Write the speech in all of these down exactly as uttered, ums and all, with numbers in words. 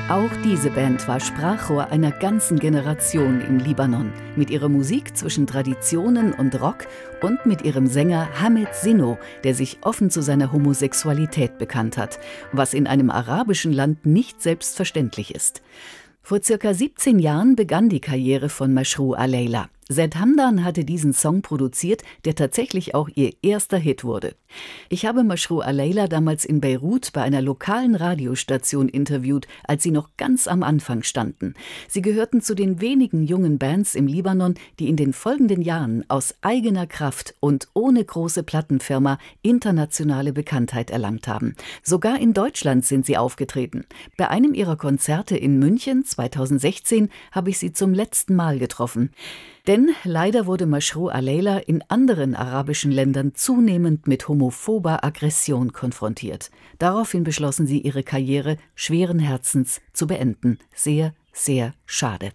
Auch diese Band war Sprachrohr einer ganzen Generation im Libanon. Mit ihrer Musik zwischen Traditionen und Rock und mit ihrem Sänger Hamed Sinno, der sich offen zu seiner Homosexualität bekannt hat, was in einem arabischen Land nicht selbstverständlich ist. Vor circa siebzehn Jahren begann die Karriere von Mashrou' Alayla. Zed Hamdan hatte diesen Song produziert, der tatsächlich auch ihr erster Hit wurde. Ich habe Mashrou' Alayla damals in Beirut bei einer lokalen Radiostation interviewt, als sie noch ganz am Anfang standen. Sie gehörten zu den wenigen jungen Bands im Libanon, die in den folgenden Jahren aus eigener Kraft und ohne große Plattenfirma internationale Bekanntheit erlangt haben. Sogar in Deutschland sind sie aufgetreten. Bei einem ihrer Konzerte in München zweitausendsechzehn habe ich sie zum letzten Mal getroffen. Denn leider wurde Mashrou' Alayla in anderen arabischen Ländern zunehmend mit homophober Aggression konfrontiert. Daraufhin beschlossen sie, ihre Karriere schweren Herzens zu beenden. Sehr, sehr schade.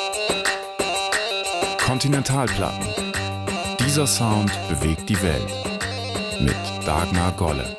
Kontinentalplatten. Dieser Sound bewegt die Welt. Mit Dagmar Golle.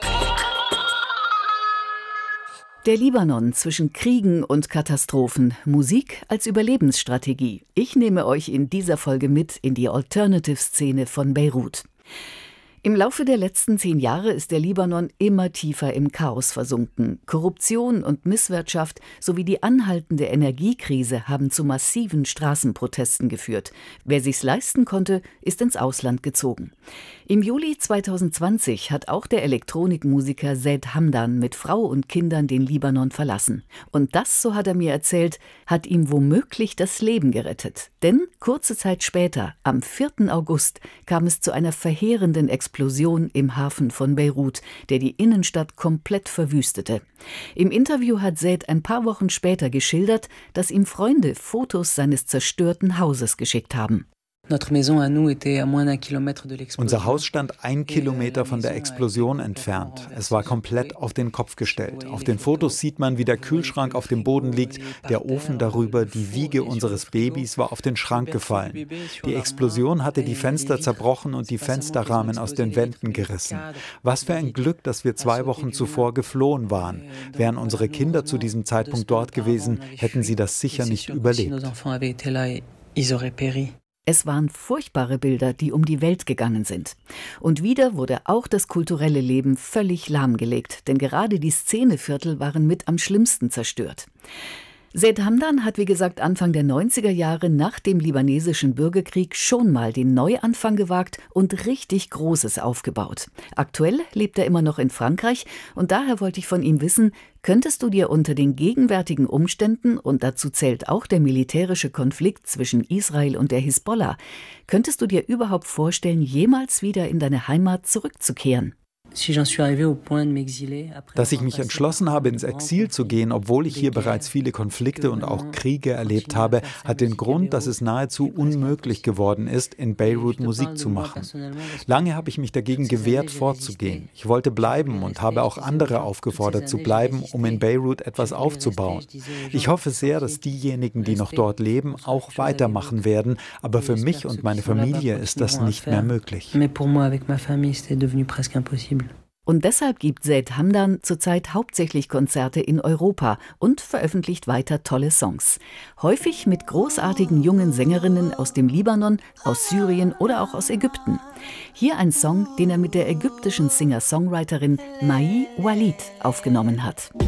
Der Libanon zwischen Kriegen und Katastrophen. Musik als Überlebensstrategie. Ich nehme euch in dieser Folge mit in die Alternative-Szene von Beirut. Im Laufe der letzten zehn Jahre ist der Libanon immer tiefer im Chaos versunken. Korruption und Misswirtschaft sowie die anhaltende Energiekrise haben zu massiven Straßenprotesten geführt. Wer sich's leisten konnte, ist ins Ausland gezogen. Im Juli zweitausendzwanzig hat auch der Elektronikmusiker Zed Hamdan mit Frau und Kindern den Libanon verlassen. Und das, so hat er mir erzählt, hat ihm womöglich das Leben gerettet. Denn kurze Zeit später, am vierten August, kam es zu einer verheerenden Explosion im Hafen von Beirut, der die Innenstadt komplett verwüstete. Im Interview hat Zed ein paar Wochen später geschildert, dass ihm Freunde Fotos seines zerstörten Hauses geschickt haben. Unser Haus stand ein Kilometer von der Explosion entfernt. Es war komplett auf den Kopf gestellt. Auf den Fotos sieht man, wie der Kühlschrank auf dem Boden liegt, der Ofen darüber, die Wiege unseres Babys war auf den Schrank gefallen. Die Explosion hatte die Fenster zerbrochen und die Fensterrahmen aus den Wänden gerissen. Was für ein Glück, dass wir zwei Wochen zuvor geflohen waren. Wären unsere Kinder zu diesem Zeitpunkt dort gewesen, hätten sie das sicher nicht überlebt. Es waren furchtbare Bilder, die um die Welt gegangen sind. Und wieder wurde auch das kulturelle Leben völlig lahmgelegt, denn gerade die Szeneviertel waren mit am schlimmsten zerstört. Zed Hamdan hat, wie gesagt, Anfang der neunziger Jahre nach dem libanesischen Bürgerkrieg schon mal den Neuanfang gewagt und richtig Großes aufgebaut. Aktuell lebt er immer noch in Frankreich und daher wollte ich von ihm wissen, könntest du dir unter den gegenwärtigen Umständen, und dazu zählt auch der militärische Konflikt zwischen Israel und der Hisbollah, könntest du dir überhaupt vorstellen, jemals wieder in deine Heimat zurückzukehren? Dass ich mich entschlossen habe, ins Exil zu gehen, obwohl ich hier bereits viele Konflikte und auch Kriege erlebt habe, hat den Grund, dass es nahezu unmöglich geworden ist, in Beirut Musik zu machen. Lange habe ich mich dagegen gewehrt, fortzugehen. Ich wollte bleiben und habe auch andere aufgefordert zu bleiben, um in Beirut etwas aufzubauen. Ich hoffe sehr, dass diejenigen, die noch dort leben, auch weitermachen werden, aber für mich und meine Familie ist das nicht mehr möglich. Und deshalb gibt Zed Hamdan zurzeit hauptsächlich Konzerte in Europa und veröffentlicht weiter tolle Songs. Häufig mit großartigen jungen Sängerinnen aus dem Libanon, aus Syrien oder auch aus Ägypten. Hier ein Song, den er mit der ägyptischen Singer-Songwriterin Mai Walid aufgenommen hat.